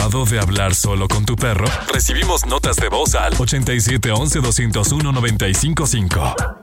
¿Cansado de hablar solo con tu perro? Recibimos notas de voz al 87 11 201 955.